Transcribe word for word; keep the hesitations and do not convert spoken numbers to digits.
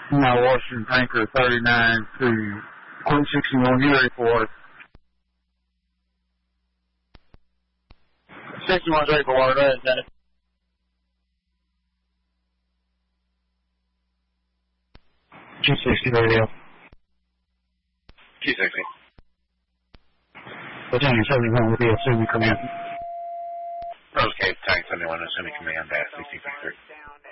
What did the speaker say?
My Washington Tanker thirty-nine to Queen sixty-one, you ready for it? sixty-one's ready for water, go ahead, Dennis. Q sixty radio. Q sixty. Lieutenant seventy-one will be assuming command. Okay, Tank seventy-one, assuming command at sixty-three.